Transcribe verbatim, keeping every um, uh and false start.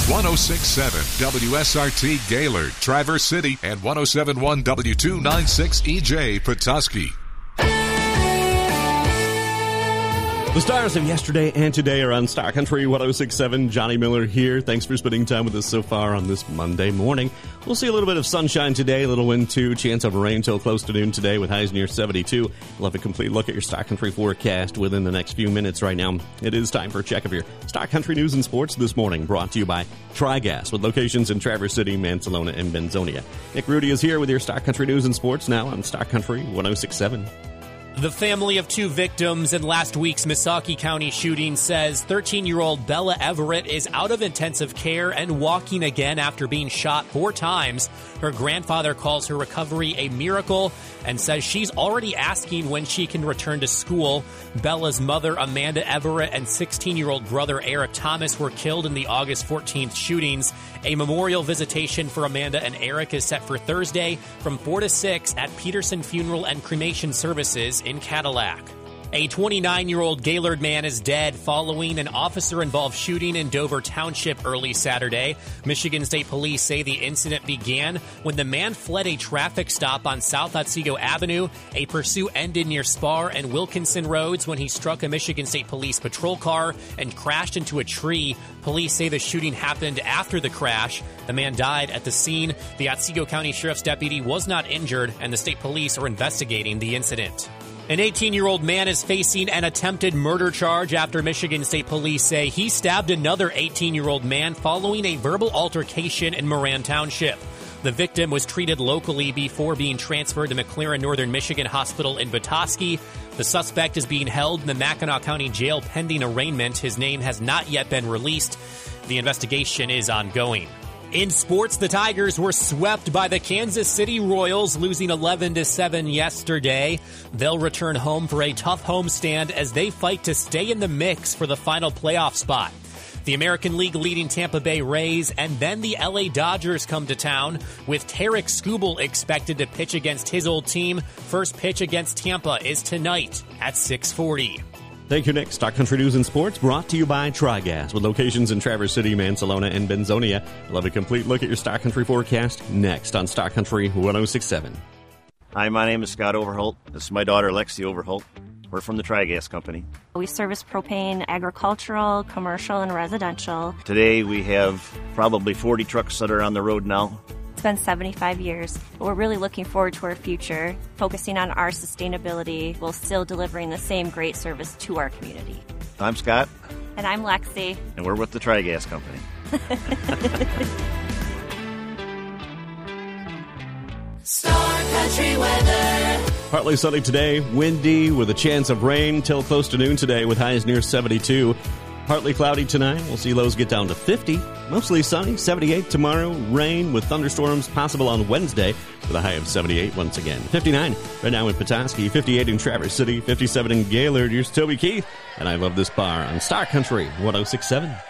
one oh six point seven W S R T Gaylord, Traverse City, and one oh seven point one W two ninety-six E J Petoskey. The stars of yesterday and today are on Star Country one oh six point seven. Johnny Miller here. Thanks for spending time with us so far on this Monday morning. We'll see a little bit of sunshine today, a little wind too, chance of rain till close to noon today with highs near seventy-two. We'll have a complete look at your Star Country forecast within the next few minutes right now. It is time for a check of your Star Country news and sports this morning, brought to you by Tri-Gas with locations in Traverse City, Mansalona, and Benzonia. Nick Rudy is here with your Star Country news and sports now on Star Country one oh six point seven. The family of two victims in last week's Missaukee County shooting says thirteen-year-old Bella Everett is out of intensive care and walking again after being shot four times. Her grandfather calls her recovery a miracle and says she's already asking when she can return to school. Bella's mother, Amanda Everett, and sixteen-year-old brother Eric Thomas were killed in the August fourteenth shootings. A memorial visitation for Amanda and Eric is set for Thursday from four to six at Peterson Funeral and Cremation Services in Cadillac. A twenty-nine-year-old Gaylord man is dead following an officer-involved shooting in Dover Township early Saturday. Michigan State Police say the incident began when the man fled a traffic stop on South Otsego Avenue. A pursuit ended near Spar and Wilkinson Roads when he struck a Michigan State Police patrol car and crashed into a tree. Police say the shooting happened after the crash. The man died at the scene. The Otsego County Sheriff's deputy was not injured, and the state police are investigating the incident. An eighteen-year-old man is facing an attempted murder charge after Michigan State Police say he stabbed another eighteen-year-old man following a verbal altercation in Moran Township. The victim was treated locally before being transferred to McLaren Northern Michigan Hospital in Petoskey. The suspect is being held in the Mackinac County Jail pending arraignment. His name has not yet been released. The investigation is ongoing. In sports, the Tigers were swept by the Kansas City Royals, losing eleven to seven yesterday. They'll return home for a tough homestand as they fight to stay in the mix for the final playoff spot. The American League leading Tampa Bay Rays and then the L A Dodgers come to town, with Tarek Skubal expected to pitch against his old team. First pitch against Tampa is tonight at six forty. Thank you, Nick. Star Country News and Sports brought to you by Tri-Gas with locations in Traverse City, Mansalona, and Benzonia. We'll have a complete look at your Star Country forecast next on Star Country one oh six point seven. Hi, my name is Scott Overholt. This is my daughter, Lexi Overholt. We're from the Tri-Gas Company. We service propane, agricultural, commercial, and residential. Today we have probably forty trucks that are on the road now. It's been seventy-five years. We're really looking forward to our future, focusing on our sustainability while still delivering the same great service to our community. I'm Scott. And I'm Lexi. And we're with the Tri-Gas Company. Star Country weather. Partly sunny today, windy with a chance of rain till close to noon today with highs near seventy-two. Partly cloudy tonight. We'll see lows get down to fifty. Mostly sunny, seventy-eight tomorrow. Rain with thunderstorms possible on Wednesday with a high of seventy-eight once again. fifty-nine right now in Petoskey, fifty-eight in Traverse City, fifty-seven in Gaylord. Here's Toby Keith, and I love this bar on Star Country one oh six point seven.